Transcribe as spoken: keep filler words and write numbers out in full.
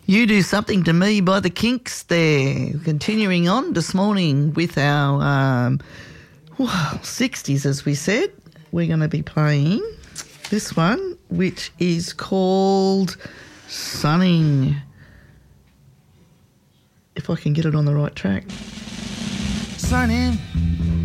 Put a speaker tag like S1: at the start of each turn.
S1: You Do Something to Me by the Kinks there. Continuing on this morning with our um, well, sixties, as we said. We're going to be playing this one, which is called Sunning. If I can get it on the right track.
S2: Sunning